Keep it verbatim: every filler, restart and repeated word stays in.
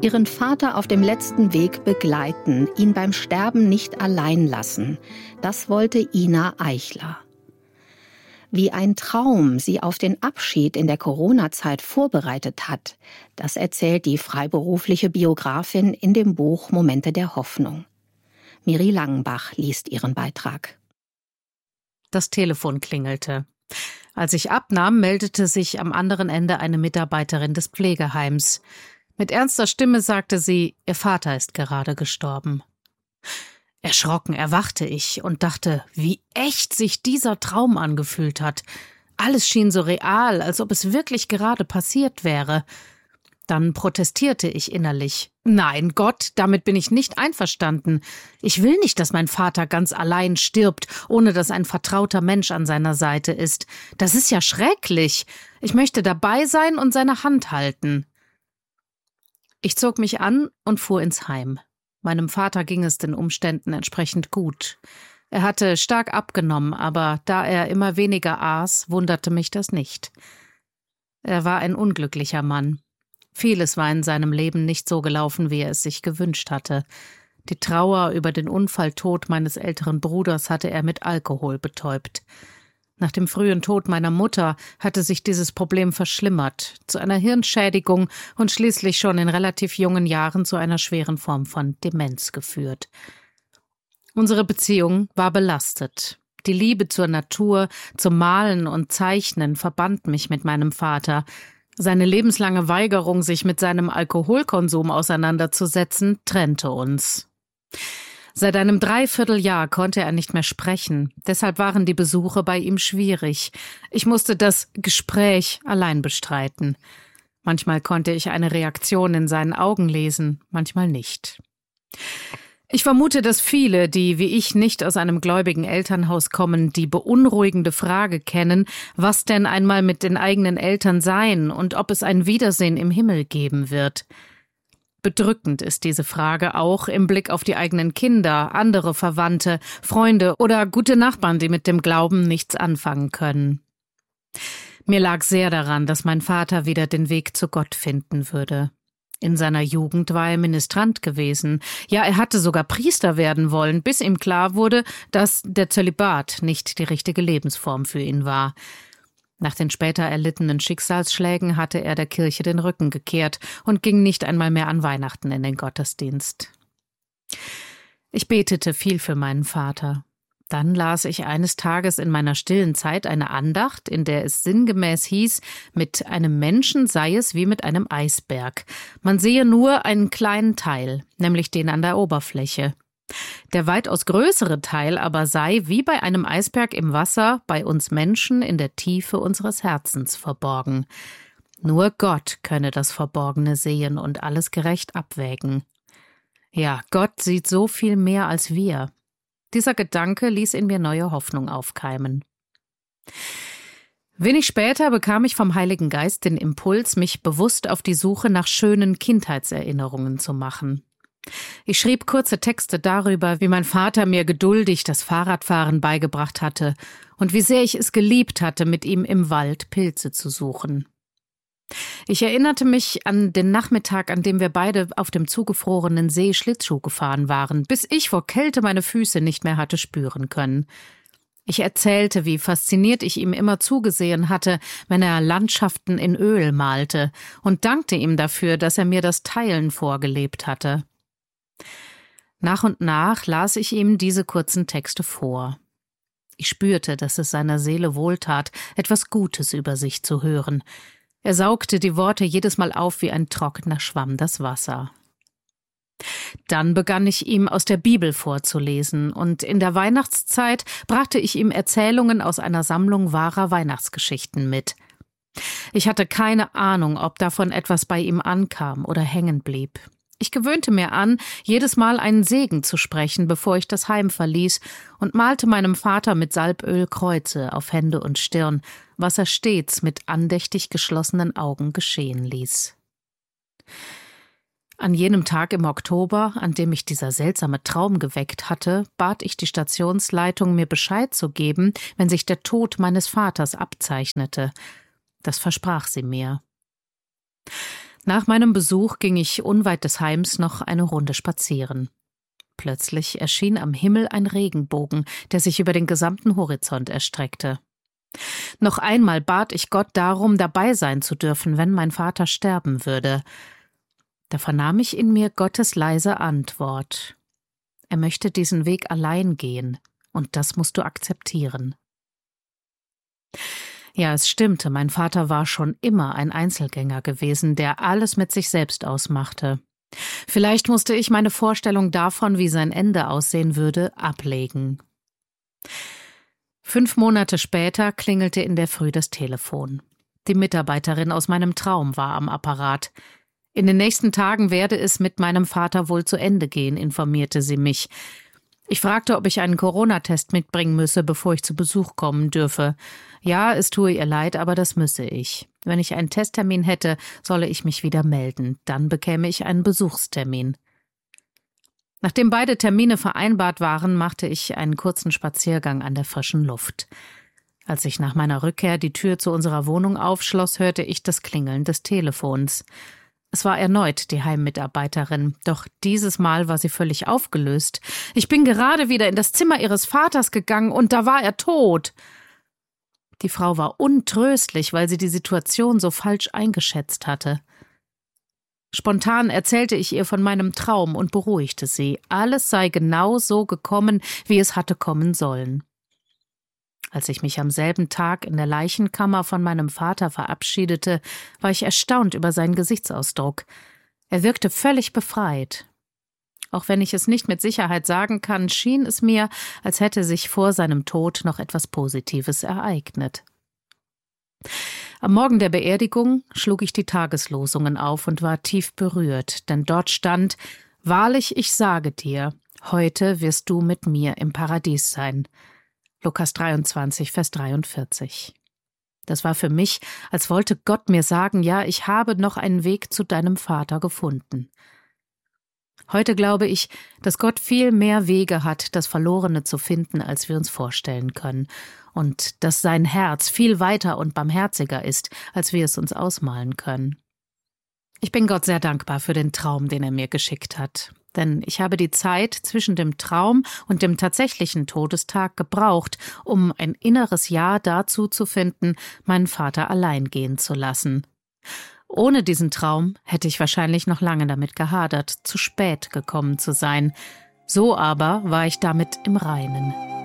Ihren Vater auf dem letzten Weg begleiten, ihn beim Sterben nicht allein lassen. Das wollte Ina Eichler. Wie ein Traum sie auf den Abschied in der Corona-Zeit vorbereitet hat, das erzählt die freiberufliche Biografin in dem Buch Momente der Hoffnung. Miri Langenbach liest ihren Beitrag. Das Telefon klingelte. Als ich abnahm, meldete sich am anderen Ende eine Mitarbeiterin des Pflegeheims. Mit ernster Stimme sagte sie, ihr Vater ist gerade gestorben. Erschrocken erwachte ich und dachte, wie echt sich dieser Traum angefühlt hat. Alles schien so real, als ob es wirklich gerade passiert wäre. Dann protestierte ich innerlich. Nein, Gott, damit bin ich nicht einverstanden. Ich will nicht, dass mein Vater ganz allein stirbt, ohne dass ein vertrauter Mensch an seiner Seite ist. Das ist ja schrecklich. Ich möchte dabei sein und seine Hand halten. Ich zog mich an und fuhr ins Heim. Meinem Vater ging es den Umständen entsprechend gut. Er hatte stark abgenommen, aber da er immer weniger aß, wunderte mich das nicht. Er war ein unglücklicher Mann. Vieles war in seinem Leben nicht so gelaufen, wie er es sich gewünscht hatte. Die Trauer über den Unfalltod meines älteren Bruders hatte er mit Alkohol betäubt. Nach dem frühen Tod meiner Mutter hatte sich dieses Problem verschlimmert, zu einer Hirnschädigung und schließlich schon in relativ jungen Jahren zu einer schweren Form von Demenz geführt. Unsere Beziehung war belastet. Die Liebe zur Natur, zum Malen und Zeichnen verband mich mit meinem Vater. Seine lebenslange Weigerung, sich mit seinem Alkoholkonsum auseinanderzusetzen, trennte uns. Seit einem Dreivierteljahr konnte er nicht mehr sprechen, deshalb waren die Besuche bei ihm schwierig. Ich musste das Gespräch allein bestreiten. Manchmal konnte ich eine Reaktion in seinen Augen lesen, manchmal nicht. Ich vermute, dass viele, die wie ich nicht aus einem gläubigen Elternhaus kommen, die beunruhigende Frage kennen, was denn einmal mit den eigenen Eltern sein und ob es ein Wiedersehen im Himmel geben wird. Bedrückend ist diese Frage auch im Blick auf die eigenen Kinder, andere Verwandte, Freunde oder gute Nachbarn, die mit dem Glauben nichts anfangen können. Mir lag sehr daran, dass mein Vater wieder den Weg zu Gott finden würde. In seiner Jugend war er Ministrant gewesen. Ja, er hatte sogar Priester werden wollen, bis ihm klar wurde, dass der Zölibat nicht die richtige Lebensform für ihn war. Nach den später erlittenen Schicksalsschlägen hatte er der Kirche den Rücken gekehrt und ging nicht einmal mehr an Weihnachten in den Gottesdienst. Ich betete viel für meinen Vater. Dann las ich eines Tages in meiner stillen Zeit eine Andacht, in der es sinngemäß hieß, mit einem Menschen sei es wie mit einem Eisberg. Man sehe nur einen kleinen Teil, nämlich den an der Oberfläche. Der weitaus größere Teil aber sei, wie bei einem Eisberg im Wasser, bei uns Menschen in der Tiefe unseres Herzens verborgen. Nur Gott könne das Verborgene sehen und alles gerecht abwägen. Ja, Gott sieht so viel mehr als wir. Dieser Gedanke ließ in mir neue Hoffnung aufkeimen. Wenig später bekam ich vom Heiligen Geist den Impuls, mich bewusst auf die Suche nach schönen Kindheitserinnerungen zu machen. Ich schrieb kurze Texte darüber, wie mein Vater mir geduldig das Fahrradfahren beigebracht hatte und wie sehr ich es geliebt hatte, mit ihm im Wald Pilze zu suchen. Ich erinnerte mich an den Nachmittag, an dem wir beide auf dem zugefrorenen See Schlittschuh gefahren waren, bis ich vor Kälte meine Füße nicht mehr hatte spüren können. Ich erzählte, wie fasziniert ich ihm immer zugesehen hatte, wenn er Landschaften in Öl malte, und dankte ihm dafür, dass er mir das Teilen vorgelebt hatte. Nach und nach las ich ihm diese kurzen Texte vor. Ich spürte, dass es seiner Seele wohltat, etwas Gutes über sich zu hören. Er saugte die Worte jedes Mal auf wie ein trockener Schwamm das Wasser. Dann begann ich ihm aus der Bibel vorzulesen, und in der Weihnachtszeit brachte ich ihm Erzählungen aus einer Sammlung wahrer Weihnachtsgeschichten mit. Ich hatte keine Ahnung, ob davon etwas bei ihm ankam oder hängen blieb. Ich gewöhnte mir an, jedes Mal einen Segen zu sprechen, bevor ich das Heim verließ, und malte meinem Vater mit Salböl Kreuze auf Hände und Stirn, was er stets mit andächtig geschlossenen Augen geschehen ließ. An jenem Tag im Oktober, an dem mich dieser seltsame Traum geweckt hatte, bat ich die Stationsleitung, mir Bescheid zu geben, wenn sich der Tod meines Vaters abzeichnete. Das versprach sie mir. Nach meinem Besuch ging ich unweit des Heims noch eine Runde spazieren. Plötzlich erschien am Himmel ein Regenbogen, der sich über den gesamten Horizont erstreckte. Noch einmal bat ich Gott darum, dabei sein zu dürfen, wenn mein Vater sterben würde. Da vernahm ich in mir Gottes leise Antwort. Er möchte diesen Weg allein gehen, und das musst du akzeptieren. Ja, es stimmte, mein Vater war schon immer ein Einzelgänger gewesen, der alles mit sich selbst ausmachte. Vielleicht musste ich meine Vorstellung davon, wie sein Ende aussehen würde, ablegen. Fünf Monate später klingelte in der Früh das Telefon. Die Mitarbeiterin aus meinem Traum war am Apparat. In den nächsten Tagen werde es mit meinem Vater wohl zu Ende gehen, informierte sie mich. Ich fragte, ob ich einen Corona-Test mitbringen müsse, bevor ich zu Besuch kommen dürfe. Ja, es tue ihr leid, aber das müsse ich. Wenn ich einen Testtermin hätte, solle ich mich wieder melden. Dann bekäme ich einen Besuchstermin. Nachdem beide Termine vereinbart waren, machte ich einen kurzen Spaziergang an der frischen Luft. Als ich nach meiner Rückkehr die Tür zu unserer Wohnung aufschloss, hörte ich das Klingeln des Telefons. Es war erneut die Heimmitarbeiterin, doch dieses Mal war sie völlig aufgelöst. Ich bin gerade wieder in das Zimmer ihres Vaters gegangen und da war er tot. Die Frau war untröstlich, weil sie die Situation so falsch eingeschätzt hatte. Spontan erzählte ich ihr von meinem Traum und beruhigte sie. Alles sei genau so gekommen, wie es hatte kommen sollen. Als ich mich am selben Tag in der Leichenkammer von meinem Vater verabschiedete, war ich erstaunt über seinen Gesichtsausdruck. Er wirkte völlig befreit. Auch wenn ich es nicht mit Sicherheit sagen kann, schien es mir, als hätte sich vor seinem Tod noch etwas Positives ereignet. Am Morgen der Beerdigung schlug ich die Tageslosungen auf und war tief berührt, denn dort stand: »Wahrlich, ich sage dir, heute wirst du mit mir im Paradies sein.« Lukas dreiundzwanzig, Vers dreiundvierzig. Das war für mich, als wollte Gott mir sagen, ja, ich habe noch einen Weg zu deinem Vater gefunden. Heute glaube ich, dass Gott viel mehr Wege hat, das Verlorene zu finden, als wir uns vorstellen können, und dass sein Herz viel weiter und barmherziger ist, als wir es uns ausmalen können. Ich bin Gott sehr dankbar für den Traum, den er mir geschickt hat. Denn ich habe die Zeit zwischen dem Traum und dem tatsächlichen Todestag gebraucht, um ein inneres Ja dazu zu finden, meinen Vater allein gehen zu lassen. Ohne diesen Traum hätte ich wahrscheinlich noch lange damit gehadert, zu spät gekommen zu sein. So aber war ich damit im Reinen.